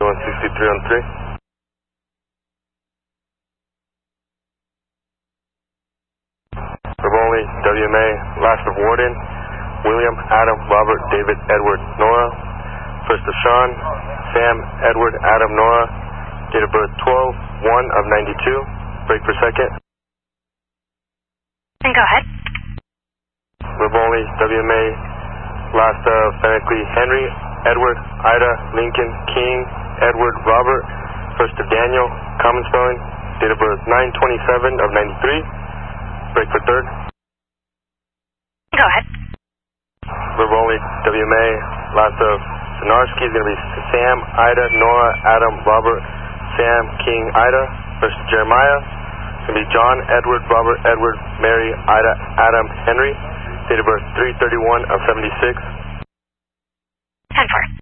163 on 3. Rivoli, WMA, last of Warden, William, Adam, Robert, David, Edward, Nora. First of Sean, Sam, Edward, Adam, Nora. Date of birth 12/1 of 92. Break per second. And go ahead. Rivoli, WMA, last of phonetically Henry, Edward, Ida, Lincoln, King, Edward, Robert. First of Daniel, common spelling. Date of birth 9/27 of 93. Break for third. Go ahead. Rivoli, WMA, last of Zanarski is going to be Sam, Ida, Nora, Adam, Robert, Sam, King, Ida. First of Jeremiah, it's going to be John, Edward, Robert, Edward, Mary, Ida, Adam, Henry. Date of birth 3/31 of 76. 10-4.